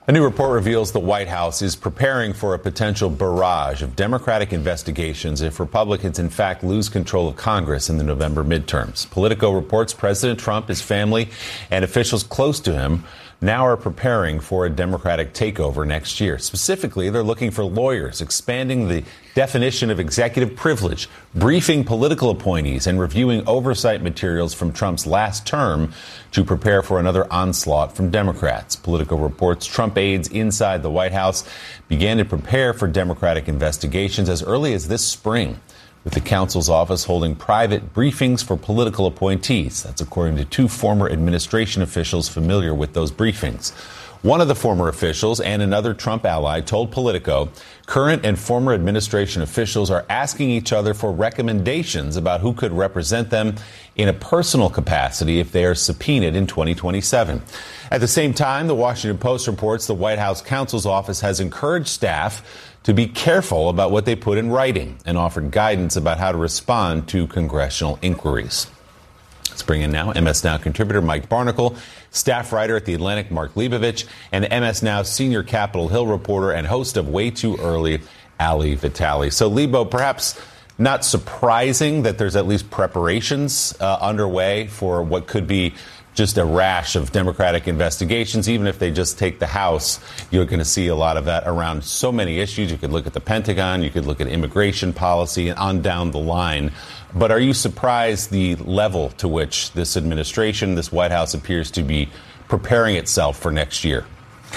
A new report reveals the White House is preparing for a potential barrage of Democratic investigations if Republicans, in fact, lose control of Congress in the November midterms. Politico reports President Trump, his family, and officials close to him now are preparing for a Democratic takeover next year. Specifically, they're looking for lawyers, expanding the definition of executive privilege, briefing political appointees, and reviewing oversight materials from Trump's last term to prepare for another onslaught from Democrats. Politico reports Trump aides inside the White House began to prepare for Democratic investigations as early as this spring, with the counsel's office holding private briefings for political appointees. That's according to two former administration officials familiar with those briefings. One of the former officials and another Trump ally told Politico current and former administration officials are asking each other for recommendations about who could represent them in a personal capacity if they are subpoenaed in 2027. At the same time, the Washington Post reports the White House counsel's office has encouraged staff to be careful about what they put in writing and offered guidance about how to respond to congressional inquiries. Let's bring in now MS Now contributor Mike Barnicle, staff writer at The Atlantic Mark Leibovich, and MS Now senior Capitol Hill reporter and host of Way Too Early, Ali Vitali. So, Lebo, perhaps not surprising that there's at least preparations underway for what could be just a rash of Democratic investigations. Even if they just take the House, you're going to see a lot of that around so many issues. You could look at the Pentagon, you could look at immigration policy, and on down the line. But are you surprised the level to which this administration, this White House, appears to be preparing itself for next year?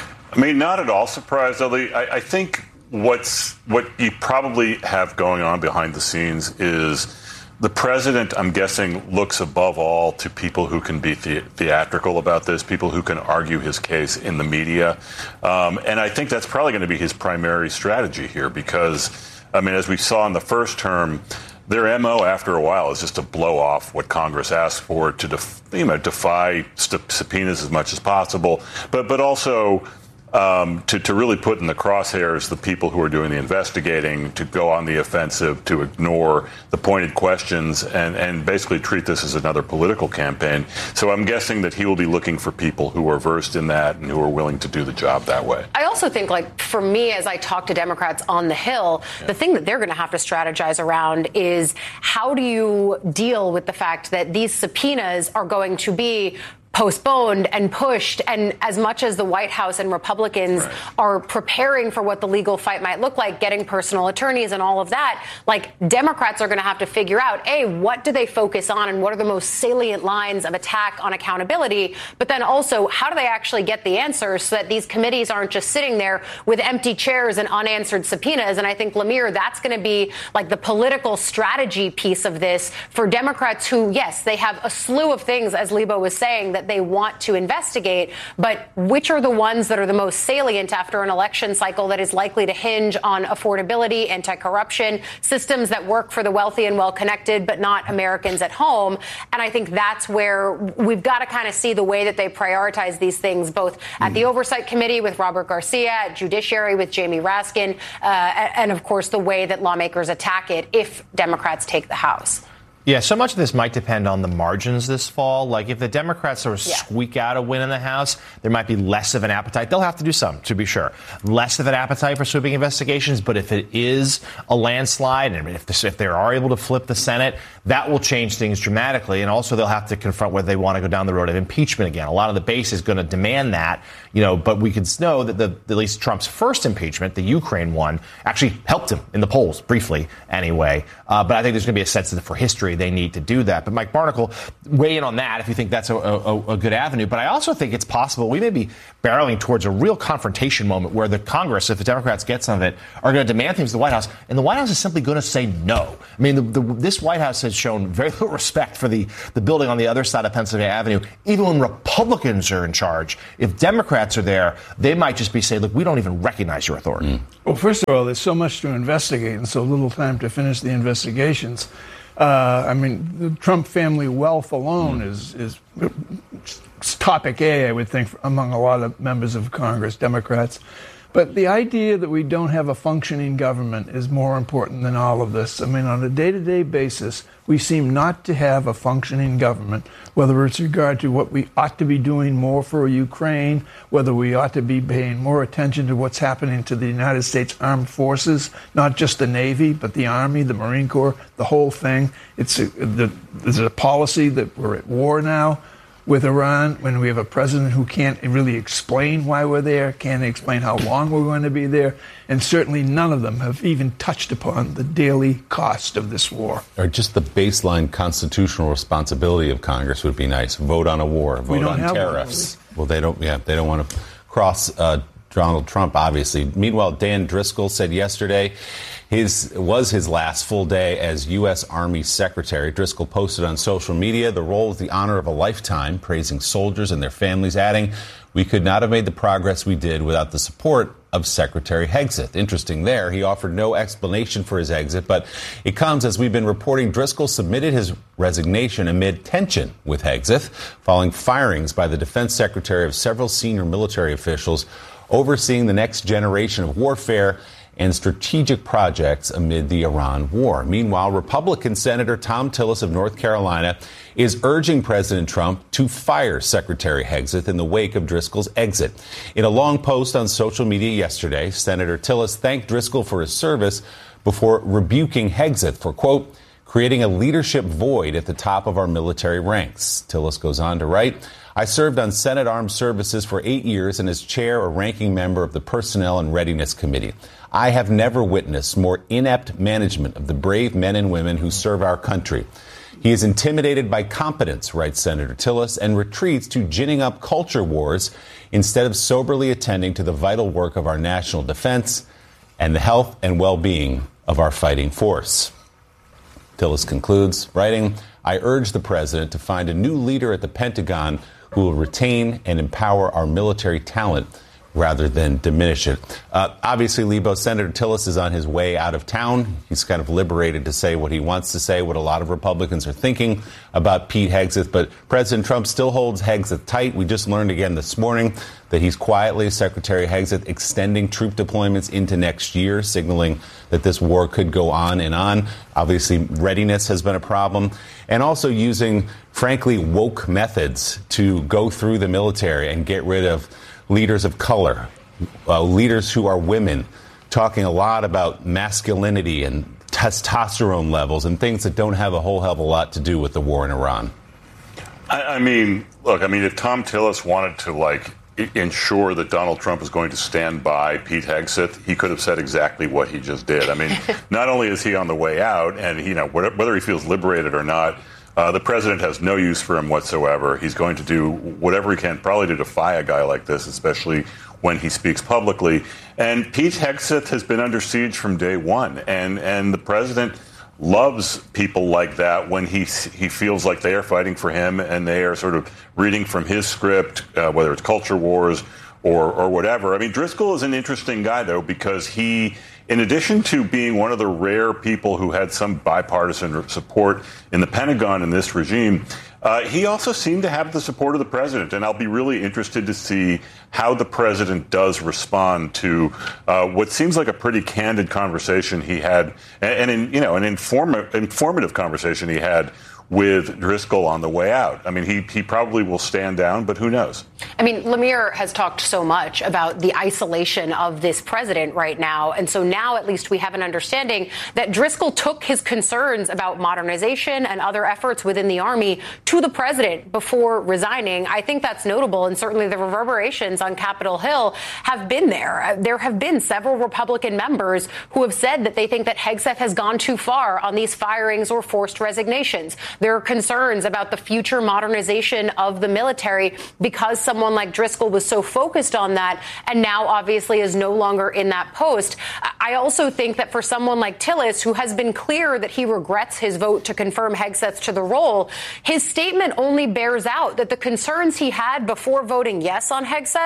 I mean, not at all surprised, Ali. I think what you probably have going on behind the scenes is the president, I'm guessing, looks above all to people who can be theatrical about this, people who can argue his case in the media. And I think that's probably going to be his primary strategy here because, I mean, as we saw in the first term, their MO after a while is just to blow off what Congress asks for, to defy subpoenas as much as possible, but also to really put in the crosshairs the people who are doing the investigating, to go on the offensive, to ignore the pointed questions, and basically treat this as another political campaign. So I'm guessing that he will be looking for people who are versed in that and who are willing to do the job that way. I also think, like, for me, as I talk to Democrats on the Hill, the thing that they're going to have to strategize around is how do you deal with the fact that these subpoenas are going to be postponed and pushed, and as much as the White House and Republicans are preparing for what the legal fight might look like, getting personal attorneys and all of that, like, Democrats are going to have to figure out, A, what do they focus on and what are the most salient lines of attack on accountability, but then also how do they actually get the answers so that these committees aren't just sitting there with empty chairs and unanswered subpoenas. And I think, Lemire, that's going to be like the political strategy piece of this for Democrats who, yes, they have a slew of things, as Lebo was saying, that they want to investigate, but which are the ones that are the most salient after an election cycle that is likely to hinge on affordability, anti-corruption, systems that work for the wealthy and well-connected, but not Americans at home. And I think that's where we've got to kind of see the way that they prioritize these things, both at the Oversight Committee with Robert Garcia, at Judiciary with Jamie Raskin, and of course the way that lawmakers attack it if Democrats take the House. Yeah, so much of this might depend on the margins this fall. Like, if the Democrats sort of squeak out a win in the House, there might be less of an appetite. They'll have to do some, to be sure. Less of an appetite for sweeping investigations. But if it is a landslide, and if they are able to flip the Senate, that will change things dramatically. And also they'll have to confront whether they want to go down the road of impeachment again. A lot of the base is going to demand that, but we could know that at least Trump's first impeachment, the Ukraine one, actually helped him in the polls, briefly anyway. But I think there's going to be a sense that for history they need to do that. But Mike Barnicle, weigh in on that if you think that's a good avenue. But I also think it's possible we may be barreling towards a real confrontation moment where the Congress, if the Democrats get some of it, are going to demand things to the White House. And the White House is simply going to say no. I mean, this White House has shown very little respect for the building on the other side of Pennsylvania Avenue. Even when Republicans are in charge, if Democrats are there, they might just be saying, look, we don't even recognize your authority. Well, first of all, there's so much to investigate and so little time to finish the investigations. I mean, the Trump family wealth alone is topic A, I would think, among a lot of members of Congress, Democrats. But the idea that we don't have a functioning government is more important than all of this. I mean, on a day-to-day basis, we seem not to have a functioning government, whether it's regard to what we ought to be doing more for Ukraine, whether we ought to be paying more attention to what's happening to the United States Armed Forces, not just the Navy, but the Army, the Marine Corps, the whole thing. There's a policy that we're at war now with Iran, when we have a president who can't really explain why we're there, can't explain how long we're going to be there, and certainly none of them have even touched upon the daily cost of this war. Or just the baseline constitutional responsibility of Congress would be nice. Vote on a war, vote on tariffs. Well, they don't want to cross Donald Trump, obviously. Meanwhile, Dan Driscoll said yesterday his last full day as U.S. Army Secretary. Driscoll posted on social media the role is the honor of a lifetime, praising soldiers and their families, adding, "We could not have made the progress we did without the support of Secretary Hegseth." Interesting there. He offered no explanation for his exit, but it comes, as we've been reporting, Driscoll submitted his resignation amid tension with Hegseth, following firings by the defense secretary of several senior military officials overseeing the next generation of warfare and strategic projects amid the Iran war. Meanwhile, Republican Senator Thom Tillis of North Carolina is urging President Trump to fire Secretary Hegseth in the wake of Driscoll's exit. In a long post on social media yesterday, Senator Tillis thanked Driscoll for his service before rebuking Hegseth for, quote, creating a leadership void at the top of our military ranks. Tillis goes on to write, "I served on Senate Armed Services for 8 years and as chair or ranking member of the Personnel and Readiness Committee. I have never witnessed more inept management of the brave men and women who serve our country. He is intimidated by competence," writes Senator Tillis, and retreats to ginning up culture wars instead of soberly attending to the vital work of our national defense and the health and well-being of our fighting force. Tillis concludes, writing, "I urge the president to find a new leader at the Pentagon who will retain and empower our military talent rather than diminish it." Obviously, Lebo, Senator Tillis is on his way out of town. He's kind of liberated to say what he wants to say, what a lot of Republicans are thinking about Pete Hegseth. But President Trump still holds Hegseth tight. We just learned again this morning that he's quietly, Secretary Hegseth, extending troop deployments into next year, signaling that this war could go on and on. Obviously, readiness has been a problem. And also using, frankly, woke methods to go through the military and get rid of leaders of color, leaders who are women, talking a lot about masculinity and testosterone levels and things that don't have a whole hell of a lot to do with the war in Iran. I mean, look, if Thom Tillis wanted to, ensure that Donald Trump is going to stand by Pete Hegseth, he could have said exactly what he just did. Not only is he on the way out, and whether he feels liberated or not, the president has no use for him whatsoever. He's going to do whatever he can, probably to defy a guy like this, especially when he speaks publicly. And Pete Hegseth has been under siege from day one, and the president loves people like that when he feels like they are fighting for him and they are sort of reading from his script, whether it's culture wars or whatever. Driscoll is an interesting guy, though, because he, in addition to being one of the rare people who had some bipartisan support in the Pentagon in this regime, he also seemed to have the support of the president. And I'll be really interested to see how the president does respond to what seems like a pretty candid conversation he had, and an informative conversation he had with Driscoll on the way out. He probably will stand down, but who knows? Lemire has talked so much about the isolation of this president right now. And so now at least we have an understanding that Driscoll took his concerns about modernization and other efforts within the Army to the president before resigning. I think that's notable. And certainly the reverberations on Capitol Hill have been there. There have been several Republican members who have said that they think that Hegseth has gone too far on these firings or forced resignations. There are concerns about the future modernization of the military because someone like Driscoll was so focused on that and now obviously is no longer in that post. I also think that for someone like Tillis, who has been clear that he regrets his vote to confirm Hegseth to the role, his statement only bears out that the concerns he had before voting yes on Hegseth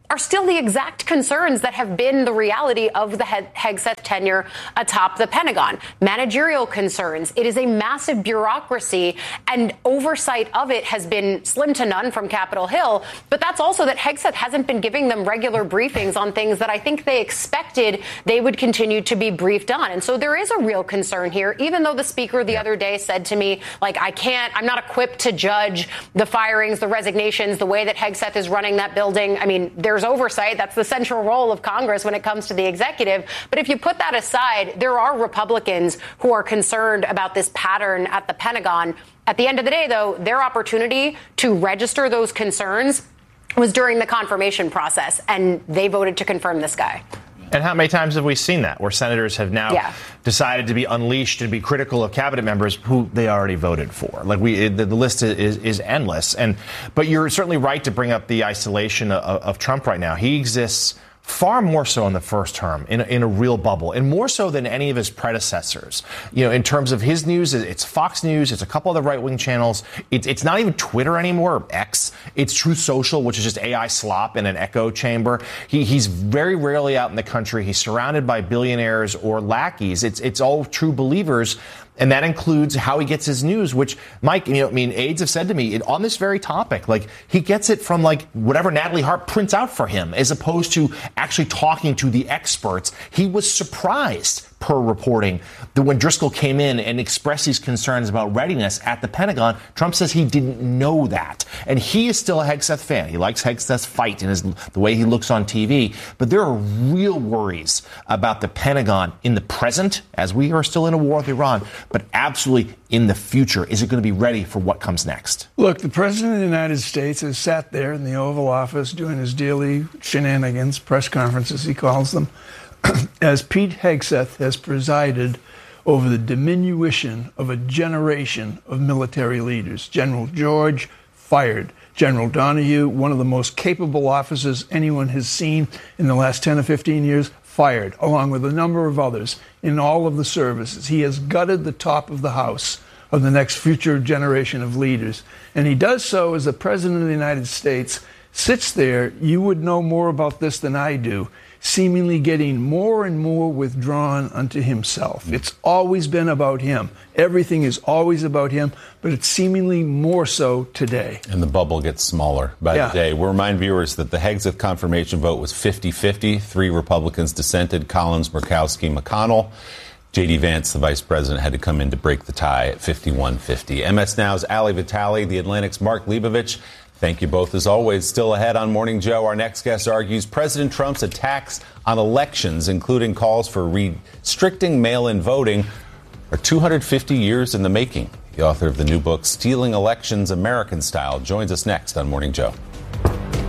are still the exact concerns that have been the reality of the Hegseth tenure atop the Pentagon. Managerial concerns. It is a massive bureaucracy, and oversight of it has been slim to none from Capitol Hill. But that's also that Hegseth hasn't been giving them regular briefings on things that I think they expected they would continue to be briefed on. And so there is a real concern here, even though the speaker the other day said to me, like, I'm not equipped to judge the firings, the resignations, the way that Hegseth is running that building. I mean, there's oversight. That's the central role of Congress when it comes to the executive. But if you put that aside, there are Republicans who are concerned about this pattern at the Pentagon. At the end of the day, though, their opportunity to register those concerns was during the confirmation process, and they voted to confirm this guy. And how many times have we seen that, where senators have now decided to be unleashed and be critical of cabinet members who they already voted for? Like, the list is endless. But you're certainly right to bring up the isolation of Trump right now. He exists far more so in the first term, in a real bubble, and more so than any of his predecessors. You know, in terms of his news, it's Fox News, it's a couple of the right-wing channels. It's not even Twitter anymore, or X. It's Truth Social, which is just AI slop in an echo chamber. He's very rarely out in the country. He's surrounded by billionaires or lackeys. It's all true believers. And that includes how he gets his news, which, Mike, aides have said to me on this very topic, like, he gets it from, like, whatever Natalie Hart prints out for him, as opposed to actually talking to the experts. He was surprised, per reporting, that when Driscoll came in and expressed these concerns about readiness at the Pentagon, Trump says he didn't know that. And he is still a Hegseth fan. He likes Hegseth's fight and the way he looks on TV. But there are real worries about the Pentagon in the present, as we are still in a war with Iran, but absolutely in the future. Is it going to be ready for what comes next? Look, the President of the United States has sat there in the Oval Office doing his daily shenanigans, press conferences, he calls them, as Pete Hegseth has presided over the diminution of a generation of military leaders. General George, fired. General Donahue, one of the most capable officers anyone has seen in the last 10 or 15 years, fired, along with a number of others in all of the services. He has gutted the top of the house of the next future generation of leaders. And he does so as the President of the United States sits there. You would know more about this than I do, seemingly getting more and more withdrawn unto himself. It's always been about him. Everything is always about him, but it's seemingly more so today. And the bubble gets smaller by the day. We'll remind viewers that the Hegseth confirmation vote was 50-50. 3 Republicans dissented: Collins, Murkowski, McConnell. J.D. Vance, the vice president, had to come in to break the tie at 51-50. MS Now's Ali Vitale, The Atlantic's Mark Leibovich. Thank you both, as always. Still ahead on Morning Joe, our next guest argues President Trump's attacks on elections, including calls for restricting mail-in voting, are 250 years in the making. The author of the new book, Stealing Elections American Style, joins us next on Morning Joe.